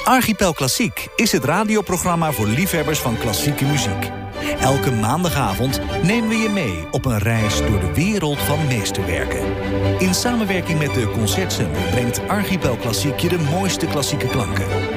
Archipel Klassiek is het radioprogramma voor liefhebbers van klassieke muziek. Elke maandagavond nemen we je mee op een reis door de wereld van meesterwerken. In samenwerking met de Concertcenter brengt Archipel Klassiek je de mooiste klassieke klanken.